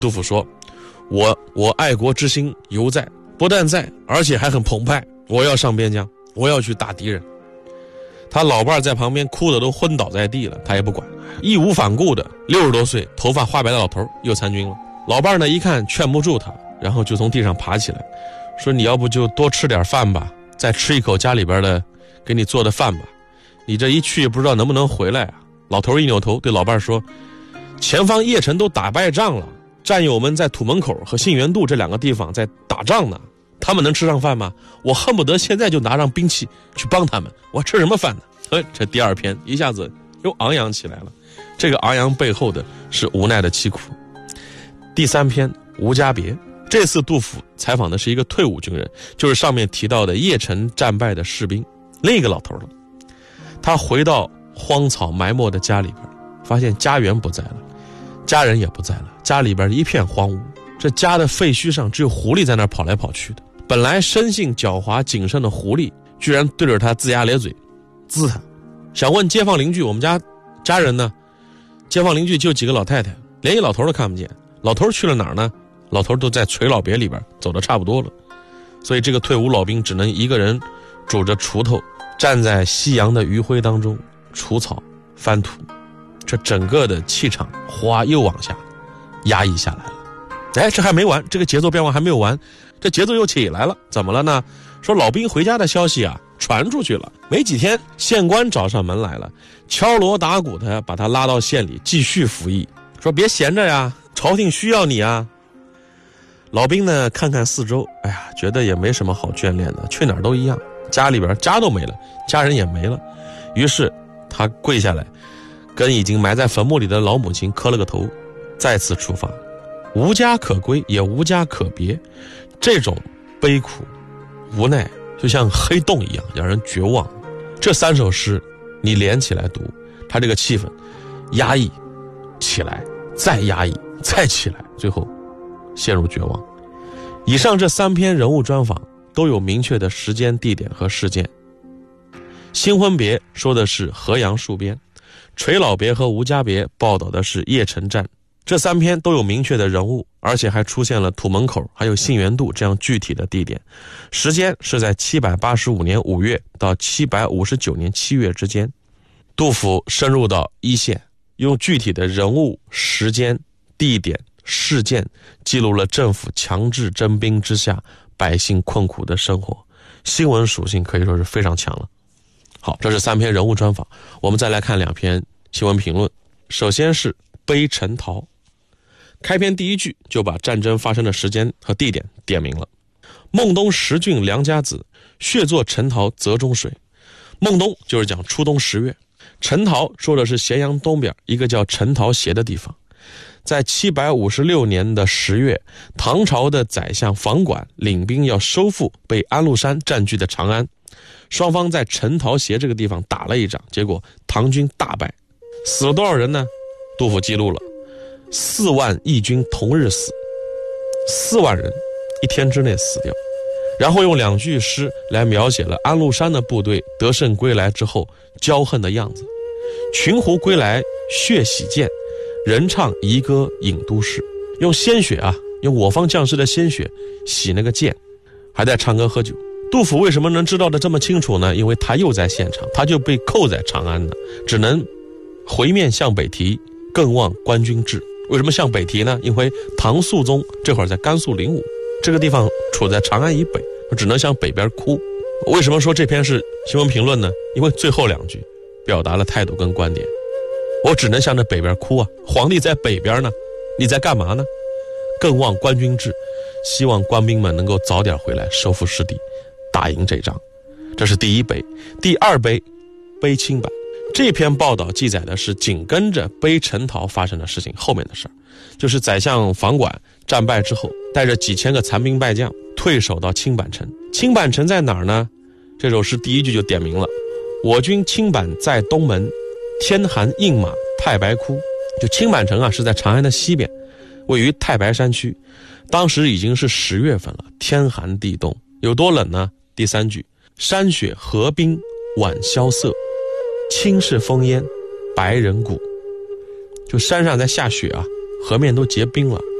杜甫说，我爱国之心犹在，不但在，而且还很澎湃，我要上边疆，我要去打敌人。他老伴在旁边哭得都昏倒在地了，他也不管，义无反顾的60多岁头发花白的老头又参军了。老伴呢一看劝不住他，然后就从地上爬起来，说你要不就多吃点饭吧，再吃一口家里边的给你做的饭吧，你这一去不知道能不能回来啊。老头一扭头对老伴说，前方邺城都打败仗了，战友们在土门口和信源渡这2个地方在打仗呢，他们能吃上饭吗？我恨不得现在就拿上兵器去帮他们，我吃什么饭呢？这第2篇一下子又昂扬起来了，这个昂扬背后的是无奈的凄苦。第3篇无家别，这次杜甫采访的是一个退伍军人，就是上面提到的邺城战败的士兵，另一个老头了。他回到荒草埋没的家里边，发现家园不在了，家人也不在了，家里边一片荒芜，这家的废墟上只有狐狸在那儿跑来跑去的。本来生性狡猾谨慎的狐狸居然对着他龇牙咧嘴滋他，想问街坊邻居我们家人呢？街坊邻居就几个老太太，连一老头都看不见。老头去了哪儿呢？老头都在垂老别里边走得差不多了，所以这个退伍老兵只能一个人拄着锄头站在夕阳的余晖当中除草翻土，这整个的气场哗又往下压抑下来了。这还没完，这个节奏变化还没有完，这节奏又起来了。怎么了呢？说老兵回家的消息啊传出去了，没几天县官找上门来了，敲锣打鼓的把他拉到县里继续服役，说别闲着呀，朝廷需要你啊。老兵呢看看四周，觉得也没什么好眷恋的，去哪儿都一样，家里边家都没了，家人也没了。于是他跪下来跟已经埋在坟墓里的老母亲磕了个头，再次出发。无家可归也无家可别，这种悲苦无奈就像黑洞一样让人绝望。这3首诗你连起来读，他这个气氛压抑起来，再压抑，再起来，最后陷入绝望。以上这3篇人物专访都有明确的时间、地点和事件。新婚别说的是河阳戍边，垂老别和无家别报道的是邺城战。这3篇都有明确的人物，而且还出现了土门口还有信源渡这样具体的地点。时间是在785年5月到759年7月之间。杜甫深入到一线，用具体的人物、时间、地点、事件记录了政府强制征兵之下百姓困苦的生活，新闻属性可以说是非常强了。好，这是3篇人物专访，我们再来看2篇新闻评论。首先是悲陈陶，开篇第1句就把战争发生的时间和地点点明了。孟冬10郡良家子，血作陈陶泽中水。孟冬就是讲初冬10月，陈陶说的是咸阳东边一个叫陈陶协的地方。在756年的10月，唐朝的宰相房管领兵要收复被安禄山占据的长安，双方在陈陶协这个地方打了一仗，结果唐军大败，死了多少人呢？杜甫记录了4万义军同日死，4万人一天之内死掉。然后用2句诗来描写了安禄山的部队得胜归来之后骄横的样子。群狐归来血洗剑，人唱夷歌饮都市。用鲜血用我方将士的鲜血洗那个剑，还在唱歌喝酒。杜甫为什么能知道的这么清楚呢？因为他又在现场，他就被扣在长安的，只能回面向北提，更望官军至。为什么向北提呢？因为唐肃宗这会儿在甘肃灵武，这个地方处在长安以北，只能向北边哭。为什么说这篇是新闻评论呢？因为最后2句表达了态度跟观点。我只能向着北边哭啊，皇帝在北边呢，你在干嘛呢？更望官军至，希望官兵们能够早点回来收复失地，打赢这仗。这是第1悲。第2悲，悲清版。这篇报道记载的是紧跟着悲陈陶发生的事情，后面的事儿就是宰相房管战败之后，带着几千个残兵败将退守到青坂城。青坂城在哪儿呢？这首诗第1句就点明了，我军青坂在东门，天寒饮马太白窟。就青坂城是在长安的西边，位于太白山区。当时已经是10月份了，天寒地冻，有多冷呢？第3句，山雪河冰晚萧瑟，青是烽烟白人骨。就山上在下雪河面都结冰了，